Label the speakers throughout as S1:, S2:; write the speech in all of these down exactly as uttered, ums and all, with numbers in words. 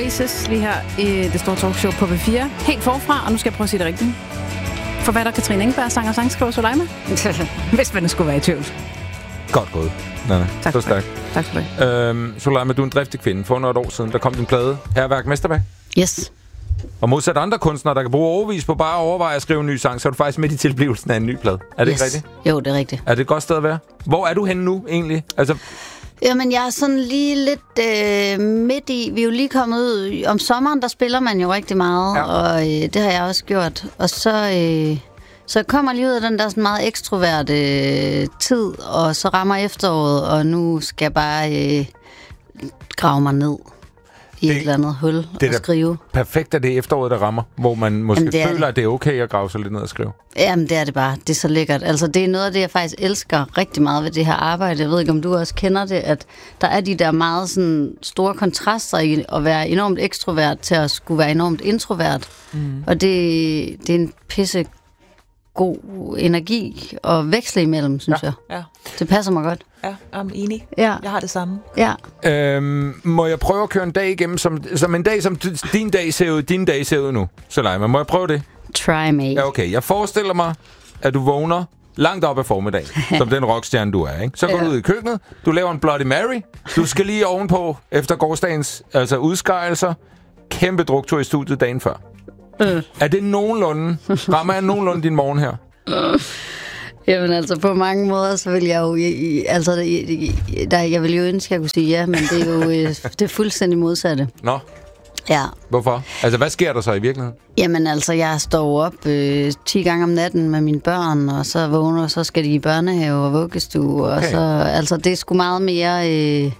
S1: Oasis lige her i det store talkshow på P fire. Helt forfra, og nu skal jeg prøve at sige det rigtigt. Forfatter Katrine Engberg, sanger og sangskriver Soleima. Hvis man skulle være i tvivl.
S2: Godt gået. Nej, nej.
S1: Tak
S2: så stærkt.
S1: Tak for det.
S2: Øhm, Soleima, du er en driftig kvinde. For noget år siden, der kom din plade Hærværk Mesterværk.
S1: Yes.
S2: Og modsat andre kunstnere, der kan bruge overvis på bare at overveje at skrive en ny sang, så er du faktisk midt i tilblivelsen af en ny plade. Er det
S1: yes.
S2: ikke rigtigt?
S1: Jo, det er rigtigt.
S2: Er det et godt sted at være? Hvor er du henne nu, egentlig? Altså...
S1: Jamen, jeg er sådan lige lidt øh, midt i... Vi er jo lige kommet ud... Om sommeren, der spiller man jo rigtig meget, ja. og øh, det har jeg også gjort. Og så... Øh, så jeg kommer lige ud af den der sådan meget ekstroverte øh, tid, og så rammer efteråret, og nu skal jeg bare øh, grave mig ned i det, et eller andet hul
S2: det
S1: og skrive.
S2: Perfekt er det efteråret, der rammer, hvor man måske
S1: Jamen,
S2: føler,
S1: det.
S2: at det er okay at grave sig lidt ned og skrive.
S1: Jamen, det er det bare. Det er så lækkert. Altså, det er noget af det, jeg faktisk elsker rigtig meget ved det her arbejde. Jeg ved ikke, om du også kender det, at der er de der meget sådan, store kontraster i at være enormt ekstrovert til at skulle være enormt introvert. Mm. Og det, det er en pisse god energi at veksle imellem, synes ja. jeg. Ja. Det passer mig godt.
S3: Ja, jeg er enig.
S1: Ja.
S3: Jeg har det samme.
S1: Ja.
S2: Øhm, må jeg prøve at køre en dag igennem, som, som en dag, som din dag ser ud, din dag ser ud nu, Soleima? Må jeg prøve det?
S1: Try me.
S2: Ja, okay. Jeg forestiller mig, at du vågner langt op ad formiddagen, som den rockstjerne, du er, ikke? Så går ja. du ud i køkkenet, du laver en Bloody Mary, du skal lige ovenpå, efter gårdsdagens altså udskejelser, kæmpe druktur i studiet dagen før. Øh. Er det nogenlunde, rammer jeg nogenlunde din morgen her?
S1: Øh. Jamen altså, på mange måder, så vil jeg jo, altså, der, jeg vil jo ønske, at jeg kunne sige ja, men det er jo det er fuldstændig modsatte.
S2: Nå.
S1: Ja.
S2: Hvorfor? Altså, hvad sker der så i virkeligheden?
S1: Jamen altså, jeg står op øh, ti gange om natten med mine børn, og så vågner, og så skal de i børnehave og vuggestue, og okay. så, altså, det er sgu meget mere øh,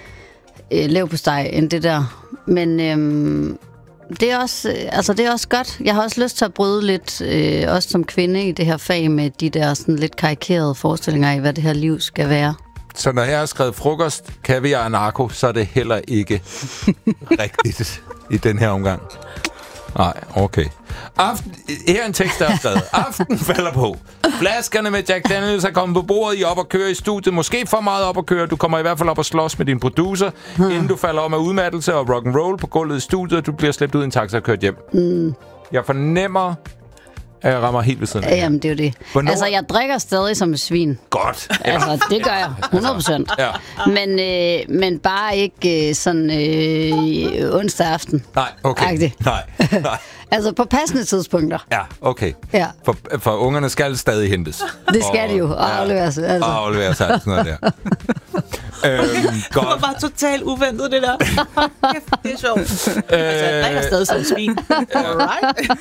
S1: øh, leverpostej end det der. Men øh, det er også, altså det er også godt. Jeg har også lyst til at bryde lidt, øh, også som kvinde i det her fag, med de der sådan lidt karikerede forestillinger i, hvad det her liv skal være. Så
S2: når jeg har skrevet frokost, kaviar og narko, så er det heller ikke rigtigt i den her omgang. Nej, okay. Aften, her er en tekst, der er skrevet. Aften falder på. Flaskerne med Jack Daniels er kommet på bordet. I er op og køre i studiet. Måske for meget op og køre. Du kommer i hvert fald op og slås med din producer, hmm. inden du falder om af udmattelse og rock and roll på gulvet i studiet. Du bliver slæbt ud i en taxa og kørt hjem. Mm. Jeg fornemmer, at jeg rammer helt ved siden af.
S1: Jamen, det er jo det. Hvornår? Altså, jeg drikker stadig som et svin.
S2: Godt. Ja.
S1: Altså, det gør jeg. hundrede procent. Ja. Men, øh, men bare ikke øh, sådan øh, onsdag aften.
S2: Nej, okay. Agtigt. Nej, nej.
S1: Altså, på passende tidspunkter.
S2: Ja, okay.
S1: Ja.
S2: For, for ungerne skal stadig hentes.
S1: Det skal og, de jo. Og ja, afleveres. Altså.
S2: Og afleveres alt sådan noget der. øhm,
S3: godt. Det var bare totalt uventet, det der. Det er sjovt. Øh, altså, jeg drikker stadig som svin. Alright.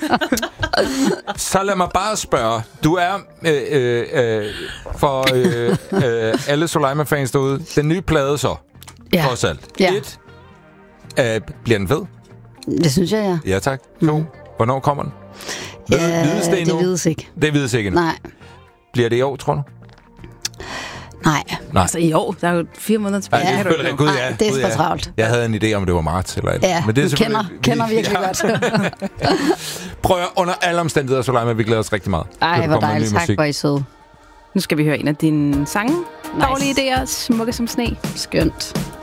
S2: Så lad mig bare spørge. Du er øh, øh, øh, for øh, øh, alle Soleima-fans derude. Den nye plade så, ja. Trods alt.
S1: Ja.
S2: Et, øh, bliver den fed?
S1: Det synes jeg, ja.
S2: Ja, tak. To, mm. Hvornår kommer den?
S1: Ved, ja, vides det endnu? Det vides ikke.
S2: Det vides ikke endnu?
S1: Nej.
S2: Bliver det i år, tror du?
S1: Nej.
S4: Nej. Altså i år, der er jo fire måneder tilbage.
S2: Ja, det, er, Gud, ja,
S1: det er
S2: Gud,
S1: for travlt.
S2: Ja. Jeg havde en idé om, det var marts eller et.
S1: Ja,
S2: men det er
S1: du kender, kender virkelig ja.
S2: godt. Prøv at under alle omstændigheder, Soleima, vi glæder os rigtig meget.
S1: Ej, hvor dejligt. Tak, hvor I søde.
S4: Nu skal vi høre en af dine sange. Nice. Dårlige idéer, smukke som sne.
S1: Skønt.